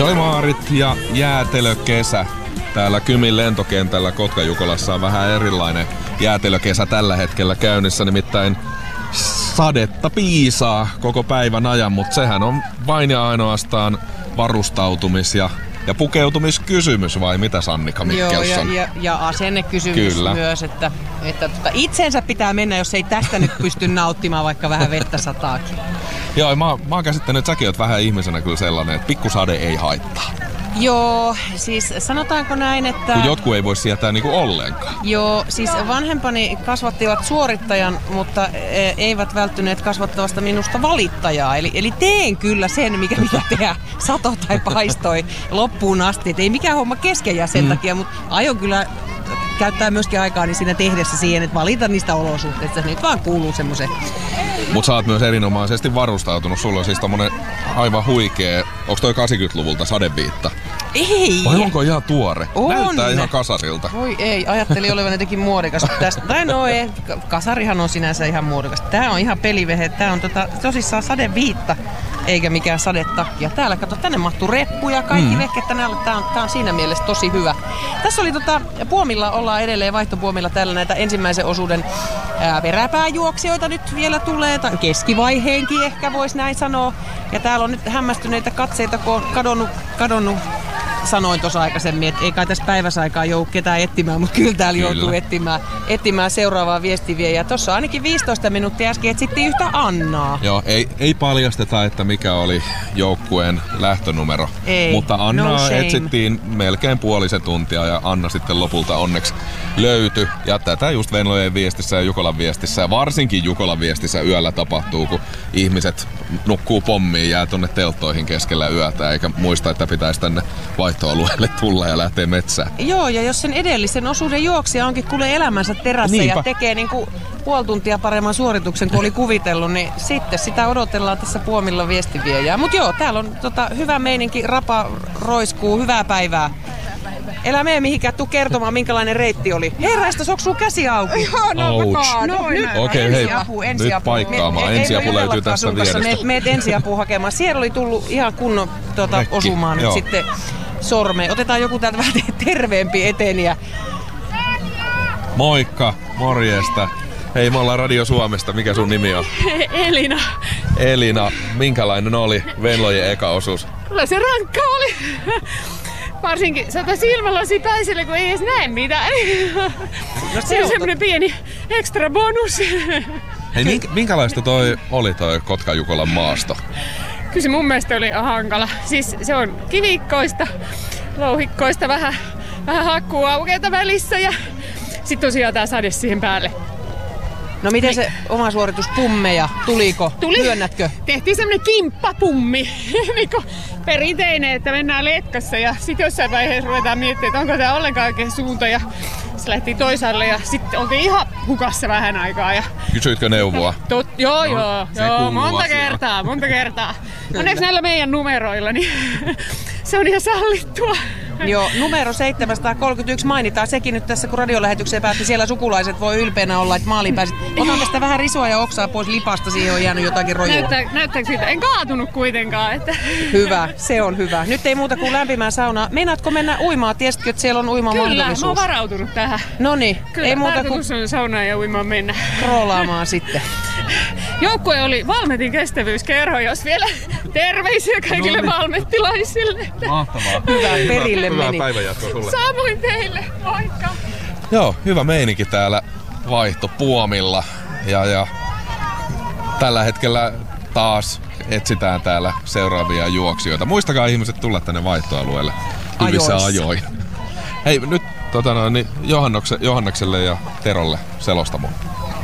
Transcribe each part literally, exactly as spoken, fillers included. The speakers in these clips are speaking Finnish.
Joimaarit ja jäätelökesä. Täällä Kymin lentokentällä Kotka-Jukolassa on vähän erilainen jäätelökesä tällä hetkellä käynnissä, nimittäin sadetta piisaa koko päivän ajan, mutta sehän on vain ja ainoastaan varustautumis- ja, ja pukeutumiskysymys, vai mitä Sannika Mikkelsson? Joo, ja, ja, ja asennekysymys Kyllä. myös, että, että tota, itsensä pitää mennä, jos ei tästä nyt pysty nauttimaan, vaikka vähän vettä sataakin. Joo, mä, mä oon käsittänyt, että säkin oot vähän ihmisenä kyllä sellainen, että pikkusade ei haittaa. Joo, siis sanotaanko näin, että... Kun jotkut ei voi sietää niinku ollenkaan. Joo, siis vanhempani kasvattivat suorittajan, mutta eivät välttyneet kasvattavasta minusta valittajaa. Eli, eli teen kyllä sen, mikä pitää tehdä, sato tai paistoi loppuun asti. Et ei mikään homma kesken jää sen mm. takia, mutta aion kyllä käyttää myöskin aikaa niin siinä tehdessä siihen, että valita niistä olosuhteista. Nyt vaan kuuluu semmoisen. Mut sä oot myös erinomaisesti varustautunut. Sulla on siis tommonen aivan huikee, onks toi kahdeksankymmentäluvulta sadeviitta? Ei! Vai onko ihan tuore? On. Näyttää ihan kasarilta. Voi ei, ajattelin olevan jotenkin muodikas tästä. Tai no ei, kasarihan on sinänsä ihan muodikas. Tää on ihan pelivehe, tää on tota, tosissaan sadeviitta, eikä mikään sadetakki. Ja täällä kato, tänne mahtuu reppuja, kaikki mm. vehket tänne alle. Tää on, tää on siinä mielessä tosi hyvä. Tässä oli tota, puomilla ollaan edelleen vaihtopuomilla täällä näitä ensimmäisen osuuden ää, peräpääjuoksijoita nyt vielä tulee. Tai keskivaiheenkin ehkä voisi näin sanoa. Ja täällä on nyt hämmästyneitä katseita, kun on kadonnut, kadonnut sanoin tuossa aikaisemmin, että ei kai tässä päiväsaikaa joudu ketään etsimään, mutta kyllä täällä kyllä. joutuu etsimään, etsimään seuraavaa viestiviejää. Tuossa ainakin viisitoista minuuttia äsken etsittiin yhtä Annaa. Joo, ei, ei paljasteta, että mikä oli joukkueen lähtönumero, ei, mutta Annaa no etsittiin melkein puolisen tuntia ja Anna sitten lopulta onneksi löytyi. Ja tätä just Venlojen viestissä ja Jukolan viestissä ja varsinkin Jukolan viestissä yöllä tapahtuu, kun ihmiset nukkuu pommiin, jää tonne telttoihin keskellä yötä eikä muista, että pitäisi tänne vaihtoalueelle tulla ja lähtee metsään. Joo, ja jos sen edellisen osuuden juoksija onkin kuule elämänsä terässä Niinpä. ja tekee niinku puoli tuntia paremman suorituksen kuin oli kuvitellut, niin sitten sitä odotellaan tässä puomilla viestiviejää. Mut joo, täällä on tota, hyvä meininki, rapa roiskuu, hyvää päivää. Elä mene mihinkään, tuu kertomaan minkälainen reitti oli. Herraista, onko sun käsi auki? Joo, no mä no, nyt Okei, hei, ensiapu, nyt ensiapu. paikkaamaan. Me, ensiapu löytyy tästä vierestä. Meet ensiapua hakemaan. Siellä oli tullut ihan kunnon tuota, osumaan nyt sitten sormeen. Otetaan joku täältä vähän terveempi eteniä. Moikka, morjesta. Hei, me ollaan Radio Suomesta. Mikä sun nimi on? Elina. Elina, minkälainen oli Venlojen eka osuus? Kyllä se rankka oli. Varsinkin sata silmälasi päiselle, kun ei edes näe mitään. No, se on semmonen pieni ekstra bonus. Hei, minkälaista toi oli toi Kotka-Jukolan maasto? Kyllä se mun mielestä oli hankala. Siis se on kivikkoista, louhikkoista, vähän, vähän hakkuuaukeita välissä ja sit tosiaan tää sade siihen päälle. No miten se oma suoritus pummeja? Tuliko? Tuli. Myönnätkö? Tehtiin semmonen kimppapummi. Niinku perinteinen, että mennään letkassa ja sit jossain vaiheessa ruvetaan miettimään, että onko tää ollenkaan oikein suunta. Ja se lähti toisaalle ja sitten oltiin ihan hukassa vähän aikaa. Ja kysyitkö neuvoa? Tot, joo, no, joo, joo monta asia. kertaa, monta kertaa. Onneksi näillä meidän numeroilla, niin se on ihan sallittua. Joo, numero seitsemänsataakolmekymmentäyksi mainitaan sekin nyt tässä, kun radiolähetykseen päätti. Siellä sukulaiset voi ylpeänä olla, että maaliin pääsit. Otan tästä vähän risoa ja oksaa pois lipasta, siihen on jäänyt jotakin rojua. Näyttää, näyttääkö siitä? En kaatunut kuitenkaan. Että... Hyvä, se on hyvä. Nyt ei muuta kuin lämpimään saunaan. Meinaatko mennä uimaan? Tiesitkö, että siellä on uimamahdollisuus? Kyllä, mä oon varautunut tähän. Noniin, ei muuta kuin on saunaan ja uimaan mennä. Roolaamaan sitten. Joukkue oli Valmetin kestävyyskerho, jos vielä terveisiä kaikille no niin. valmettilaisille. Mahtavaa. Hyvä, perille hyvä, meni. Hyvää päivänjatkoa sulle. Samoin teille, moikka. Joo, hyvä meininki täällä vaihtopuomilla. Ja, ja tällä hetkellä taas etsitään täällä seuraavia juoksijoita. Muistakaa ihmiset tulla tänne vaihtoalueelle hyvissä ajoin. Hei, nyt tota noin, niin Johannakselle ja Terolle selostamoon.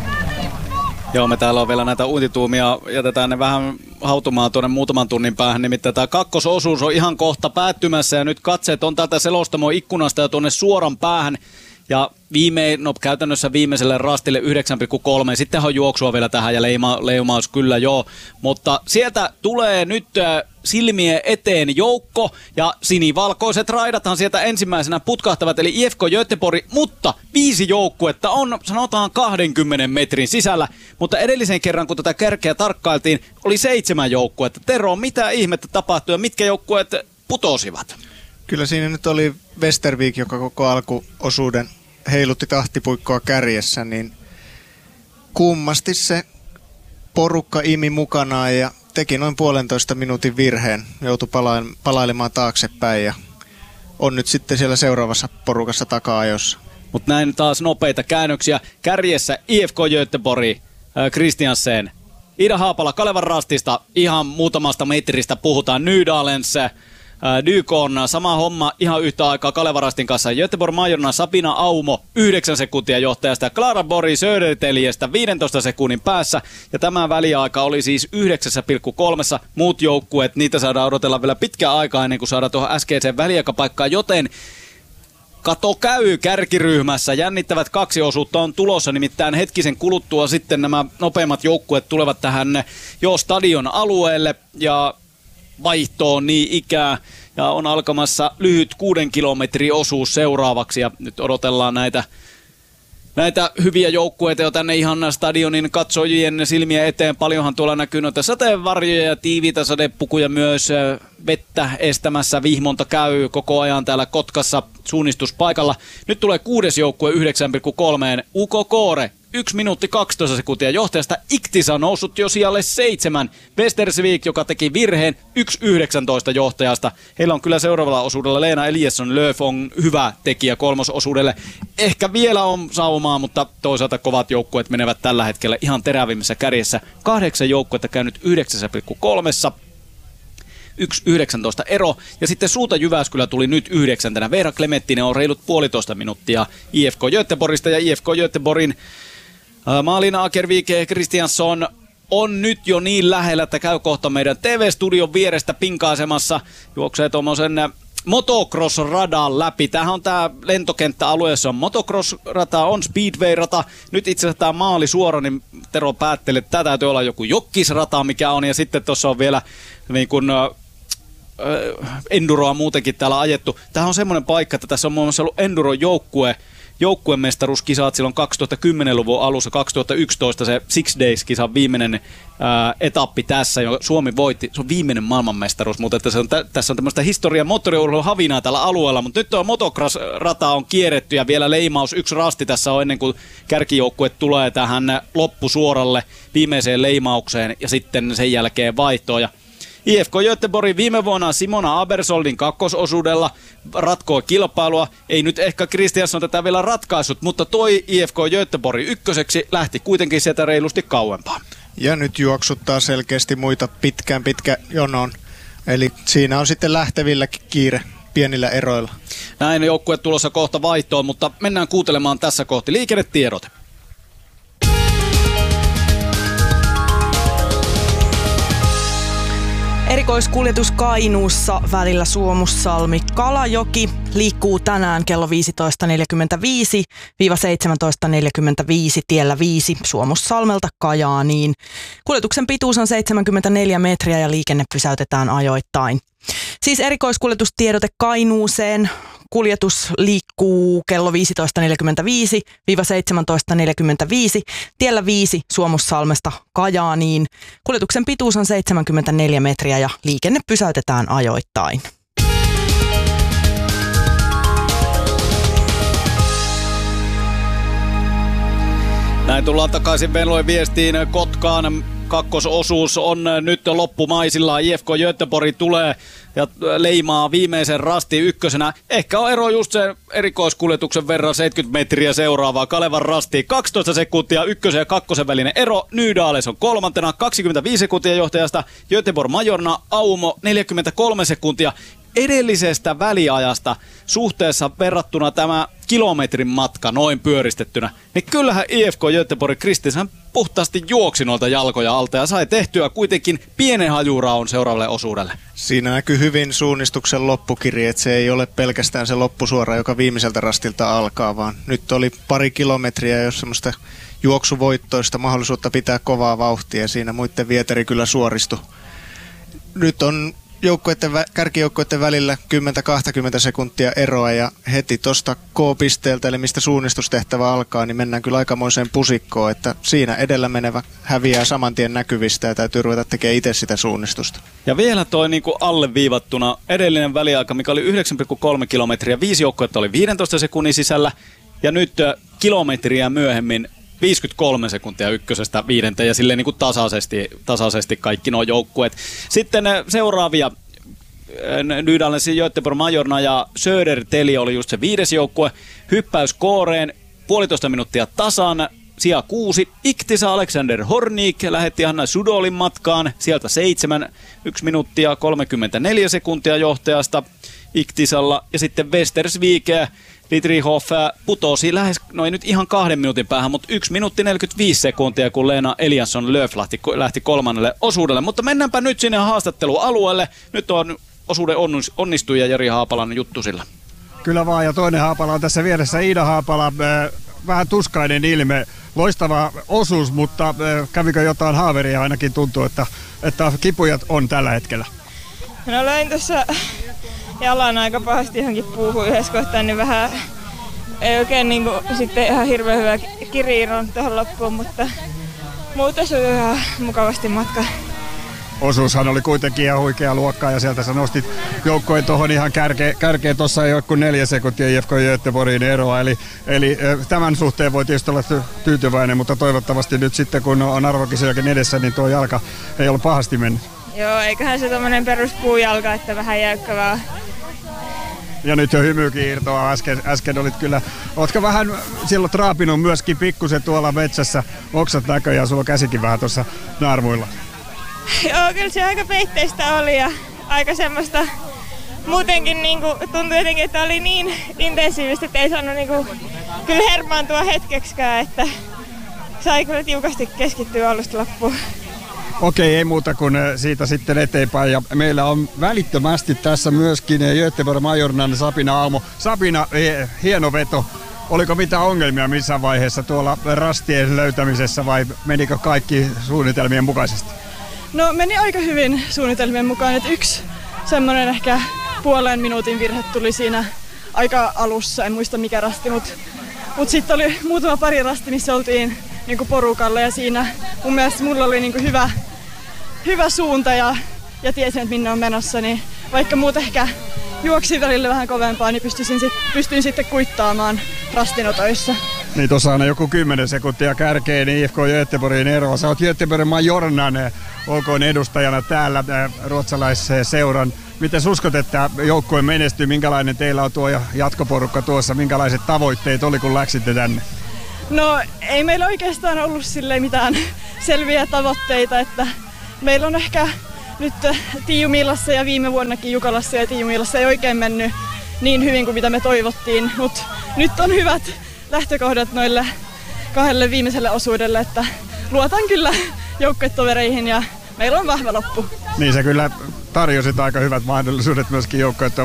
Joo, me täällä on vielä näitä uintituumia. Jätetään ne vähän hautumaan tuonne muutaman tunnin päähän. Nimittäin tämä kakkososuus on ihan kohta päättymässä ja nyt katseet on täältä selostamon ikkunasta ja tuonne suoran päähän. Ja viime, no käytännössä viimeiselle rastille yhdeksän pilkku kolme. Sitten on juoksua vielä tähän ja leima, leimaus kyllä joo. Mutta sieltä tulee nyt äh, silmien eteen joukko ja sinivalkoiset raidathan sieltä ensimmäisenä putkahtavat eli I F K Göteborg, mutta viisi joukkuetta on sanotaan kahdenkymmenen metrin sisällä. Mutta edellisen kerran kun tätä kärkeä tarkkailtiin oli seitsemän joukkuetta. Tero, mitä ihmettä tapahtui ja mitkä joukkueet putosivat. Kyllä siinä nyt oli Westervik, joka koko alkuosuuden heilutti tahtipuikkoa kärjessä, niin kummasti se porukka imi mukanaan ja teki noin puolentoista minuutin virheen, joutui palailemaan taaksepäin ja on nyt sitten siellä seuraavassa porukassa taka-ajossa. Mutta näin taas nopeita käännöksiä. Kärjessä I F K Göteborg, äh, Christiansen, Ida Haapala Kalevan Rastista, ihan muutamasta metristä puhutaan. Nydalens, äh, Dykon, sama homma ihan yhtä aikaa Kalevan Rastin kanssa. Göteborg Majorna, Sabina Aumo, yhdeksän sekuntia johtajasta. Klara Bori Söderteljestä viidentoista sekunnin päässä. Ja tämä väliaika oli siis yhdeksän pilkku kolme. Muut joukkueet, niitä saadaan odotella vielä pitkään aikaa ennen kuin saadaan tuohon äskeiseen väliaikapaikkaan, joten kato käy kärkiryhmässä. Jännittävät kaksi osuutta on tulossa, nimittäin hetkisen kuluttua sitten nämä nopeimmat joukkueet tulevat tähän jo stadion alueelle ja vaihtoon niin ikää. Ja on alkamassa lyhyt kuuden kilometrin osuus seuraavaksi ja nyt odotellaan näitä, näitä hyviä joukkueita jo tänne ihan stadionin katsojien silmiä eteen. Paljonhan tuolla näkyy noita sateenvarjoja ja tiiviitä sadepukuja myös. Vettä estämässä vihmonta käy koko ajan täällä Kotkassa suunnistuspaikalla. Nyt tulee kuudes joukkue yhdeksän pilkku kolme. U K Koore yksi minuutti kaksitoista sekuntia johtajasta. Iktisa noussut jo sijalle seitsemän. Westervik, joka teki virheen, yksi yhdeksäntoista johtajasta. Heillä on kyllä seuraavalla osuudella Leena Eliasson Löf on hyvä tekijä kolmososuudelle. Ehkä vielä on saumaa, mutta toisaalta kovat joukkueet menevät tällä hetkellä ihan terävimmissä kärjessä. Kahdeksan joukkuetta käynyt yhdeksän pilkku kolme. yksi yhdeksäntoista ero. Ja sitten Suuta Jyväskylä tuli nyt yhdeksäntenä. Veera Klementtinen on reilut puolitoista minuuttia I F K Göteborgista ja I F K Göteborgin äh, Malina Akervike Kristiansson on nyt jo niin lähellä, että käy kohta meidän T V-studion vierestä pinkaisemassa. Juoksee tuommoisen motocross-radan läpi. Tämähän on tämä lentokenttäalue, jossa on motocross-rata, on speedway-rata. Nyt itse asiassa tämä maali suora, niin Tero päätteli, että tämä täytyy olla joku jokkisrata, mikä on. Ja sitten tuossa on vielä niin kuin enduroa muutenkin täällä ajettu. Tämä on semmoinen paikka, että tässä on muun muassa ollut enduro-joukkue, joukkuemestaruuskisat silloin kaksituhattakymmenluvun alussa, kaksituhattayksitoista se Six Days-kisan viimeinen ää, etappi tässä, jo Suomi voitti, se on viimeinen maailmanmestaruus, mutta että se on, tä, tässä on tämmöistä historian moottoriurheilun havinaa tällä alueella, mutta nyt tuo motocross-rata on kierretty ja vielä leimaus, yksi rasti tässä on ennen kuin kärkijoukkue tulee tähän loppusuoralle viimeiseen leimaukseen ja sitten sen jälkeen vaihtoon ja I F K Göteborg viime vuonna Simona Abersoldin kakkososuudella ratkoo kilpailua. Ei nyt ehkä Kristiansson tätä vielä ratkaissut, mutta toi I F K Göteborg ykköseksi lähti kuitenkin sieltä reilusti kauempaa. Ja nyt juoksuttaa selkeästi muita pitkään pitkä jonoon. Eli siinä on sitten lähtevilläkin kiire pienillä eroilla. Näin joukkue tulossa kohta vaihtoon, mutta mennään kuuntelemaan tässä kohti liikennetiedote. Erikoiskuljetus Kainuussa välillä Suomussalmi-Kalajoki liikkuu tänään kello viisitoista neljäkymmentäviisi seitsemäntoista neljäkymmentäviisi tiellä viisi Suomussalmelta Kajaaniin. Kuljetuksen pituus on seitsemänkymmentäneljä metriä ja liikenne pysäytetään ajoittain. Siis erikoiskuljetustiedote Kainuuseen. Kuljetus liikkuu kello viisitoista neljäkymmentäviisi seitsemäntoista neljäkymmentäviisi tiellä viisi Suomussalmesta Kajaaniin. Kuljetuksen pituus on seitsemänkymmentäneljä metriä ja liikenne pysäytetään ajoittain. Näin tullaan takaisin Venlojen viestiin Kotkaan. Kakkososuus on nyt loppumaisilla. I F K Göteborg tulee ja leimaa viimeisen rasti ykkösenä. Ehkä on ero just sen erikoiskuljetuksen verran seitsemänkymmentä metriä seuraavaa. Kalevan rasti kaksitoista sekuntia ykkösen ja kakkosen välinen ero. Nydales on kolmantena kaksikymmentäviisi sekuntia johtajasta. Göteborg Majorna Aumo neljäkymmentäkolme sekuntia. Edellisestä väliajasta suhteessa verrattuna tämä kilometrin matka noin pyöristettynä, niin kyllähän I F K Göteborg Kristiansson puhtaasti juoksi noilta jalkoja alta ja sai tehtyä kuitenkin pienen hajuraun seuraavalle osuudelle. Siinä näkyy hyvin suunnistuksen loppukiri, että se ei ole pelkästään se loppusuora, joka viimeiseltä rastilta alkaa, vaan nyt oli pari kilometriä, jos semmoista juoksuvoittoista mahdollisuutta pitää kovaa vauhtia ja siinä muiden vieteri kyllä suoristui. Nyt on joukkueiden, kärkijoukkueiden välillä kymmenen kaksikymmentä sekuntia eroa ja heti tuosta K-pisteeltä, eli mistä suunnistustehtävä alkaa, niin mennään kyllä aikamoiseen pusikkoon, että siinä edellä menevä häviää saman tien näkyvistä ja täytyy ruveta tekemään itse sitä suunnistusta. Ja vielä toi niin kuin alleviivattuna edellinen väliaika, mikä oli yhdeksän pilkku kolme kilometriä, viisi joukkuetta oli viidentoista sekunnin sisällä ja nyt kilometriä myöhemmin viisikymmentäkolme sekuntia ykkösestä viidenteen ja silleen niin kuin tasaisesti, tasaisesti kaikki nuo joukkueet. Sitten seuraavia, Nydalen Göteborg Majorna ja Södertälje oli just se viides joukkue. Hyppäys kooreen, puolitoista minuuttia tasan, sija kuusi. Iktisa Alexander Hornik lähetti Hanna Sudolin matkaan, sieltä seitsemän, yksi minuuttia kolmekymmentäneljä sekuntia johtajasta Iktisalla. Ja sitten Westersvike Dietrichhoff putosi lähes, no ei nyt ihan kahden minuutin päähän, mutta yksi minuutti neljäkymmentäviisi sekuntia, kun Lena Eliasson Löf lähti, lähti kolmannelle osuudelle. Mutta mennäänpä nyt sinne haastattelualueelle. Nyt on osuuden onnistuja Jari Haapalan juttu sillä. Kyllä vaan, ja toinen Haapala on tässä vieressä, Iida Haapala. Vähän tuskainen ilme, loistava osuus, mutta kävikö jotain haaveria? Ainakin tuntuu, että, että kipuja on tällä hetkellä. No löin tuossa jalan aika pahasti johonkin puuhun yhdessä kohtaa, niin vähän ei oikein niin kuin, sitten ihan hirveän hyvä kiriiron tuohon loppuun, mutta muuten se on ihan mukavasti matka. Osuushan oli kuitenkin ihan huikea luokkaa ja sieltä sä nostit joukkojen tuohon ihan kärkeen. Kärkeen tuossa ei ole kuin neljä sekuntia I F K Göteborgin eroa, eli, eli tämän suhteen voi tietysti olla tyytyväinen, mutta toivottavasti nyt sitten kun on arvokisojakin edessä, niin tuo jalka ei ole pahasti mennyt. Joo, eiköhän se tommonen peruspuujalka, että vähän jäykkä vaan. Ja nyt jo hymykin irtoaa. Äsken, äsken olit kyllä, ootko vähän silloin traapinut myöskin pikkusen tuolla metsässä oksat näköjään, ja sulla on käsikin vähän tuossa naarmuilla. Joo, kyllä se aika peitteistä oli ja aika semmoista, muutenkin niinku, tuntui jotenkin, että oli niin intensiivistä, että ei saanut niinku, kyllä hermaantua hetkeksikään, että sai kyllä tiukasti keskittyä alusta loppuun. Okei, ei muuta kuin siitä sitten eteenpäin. Ja meillä on välittömästi tässä myöskin Göteborg Majornan Sabina Almo. Sabina, hieno veto. Oliko mitään ongelmia missään vaiheessa tuolla rastien löytämisessä vai menikö kaikki suunnitelmien mukaisesti? No meni aika hyvin suunnitelmien mukaan. Että yksi semmoinen ehkä puolen minuutin virhe tuli siinä aika alussa. En muista mikä rasti, mutta mut sitten oli muutama pari rasti, missä oltiin niinku porukalla ja siinä mun mielestä mulla oli niinku hyvä, hyvä suunta ja, ja tiesin, että minne on menossa, niin vaikka muut ehkä juoksi välillä vähän kovempaa, niin pystyin, sit, pystyin sitten kuittaamaan rastinotoissa. Niin tuossa on joku kymmenen sekuntia kärkeen niin I F K Göteborgin eroa. Sä oot Göteborgin Majornan O K:n edustajana täällä ruotsalaisen seuran. Miten uskot, että joukkue menestyy? Minkälainen teillä on tuo jatkoporukka tuossa? Minkälaiset tavoitteet oli, kun läksitte tänne? No ei meillä oikeastaan ollut silleen mitään selviä tavoitteita, että meillä on ehkä nyt Tiiumilassa ja viime vuonnakin Jukalassa ja Tiiumilassa ei oikein mennyt niin hyvin kuin mitä me toivottiin, mutta nyt on hyvät lähtökohdat noille kahdelle viimeiselle osuudelle, että luotan kyllä joukkuetovereihin ja meillä on vahva loppu. Niin sä kyllä tarjosit aika hyvät mahdollisuudet myöskin joukkueet